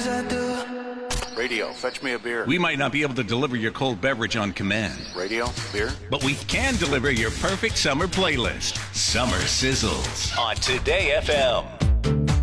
I do. Radio, fetch me a beer. We might not be able to deliver your cold beverage on command. Radio, beer. But we can deliver your perfect summer playlist. Summer Sizzles on Today FM.